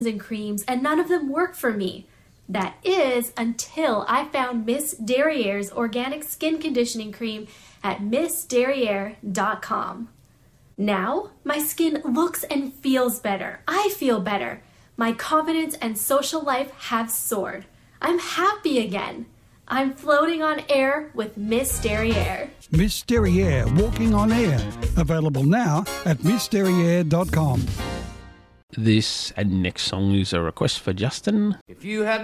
and creams, and none of them work for me. That is until I found Miss Derriere's organic skin conditioning cream at missderriere.com. Now, my skin looks and feels better. I feel better. My confidence and social life have soared. I'm happy again. I'm floating on air with Miss Derriere. Miss Derriere, walking on air. Available now at missderriere.com. This and next song is a request for Justin. If you had